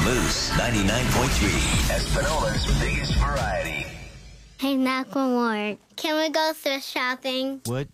Moose 99.3, Espanola's biggest variety. Hey, Macklemore, can we go thrift shopping? What?